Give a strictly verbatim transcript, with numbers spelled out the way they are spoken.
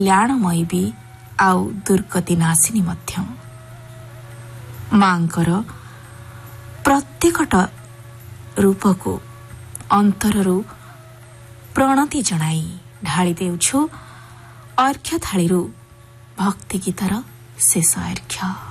କଲ୍ୟାଣମୟୀ ବି ଆଉ ଦୁର୍ଗତି ନାଶିନୀ ମଧ୍ୟ। ମାଙ୍କର ପ୍ରତ୍ୟେକଟା ରୂପକୁ ଅନ୍ତରରୁ ପ୍ରଣତି ଜଣାଇ ଢାଳି ଦେଉଛୁ ଅର୍ଘ୍ୟ ଥାଳିରୁ ଭକ୍ତି ଗୀତର ଶେଷ ଅର୍ଘ୍ୟ।